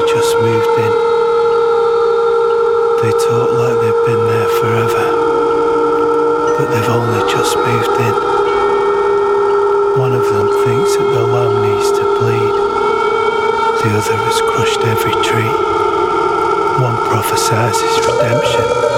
just moved in. They talk like they've been there forever, but they've only just moved in. One of them thinks that the lamb needs to bleed. The other has crushed every tree. One prophesies redemption.